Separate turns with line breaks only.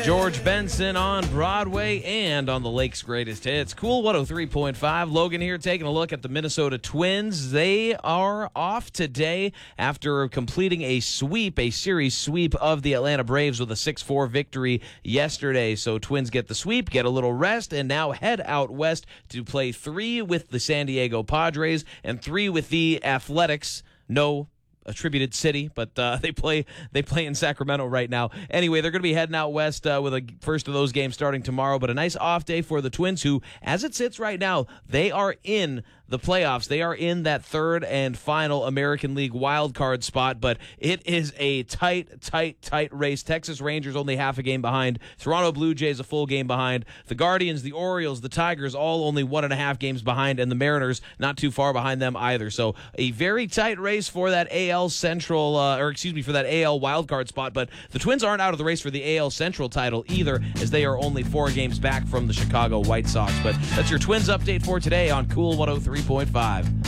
George Benson on Broadway and on the Lake's Greatest Hits. Cool 103.5. Logan here taking a look at the Minnesota Twins. They are off today after completing a series sweep of the Atlanta Braves with a 6-4 victory yesterday. So Twins get the sweep, get a little rest, and now head out west to play 3 with the San Diego Padres and 3 with the Athletics. No attributed city, but they play in Sacramento right now. Anyway, they're going to be heading out west with a first of those games starting tomorrow, but a nice off day for the Twins, who, as it sits right now, they are in the playoffs. They are in that third and final American League wild card spot, but it is a tight race. Texas Rangers only half a game behind. Toronto Blue Jays a full game behind. The Guardians, the Orioles, the Tigers all only 1.5 games behind, and the Mariners not too far behind them either. So a very tight race for that AL Central, for that AL wild card spot, but the Twins aren't out of the race for the AL Central title either, as they are only 4 games back from the Chicago White Sox. But that's your Twins update for today on Cool 103.5.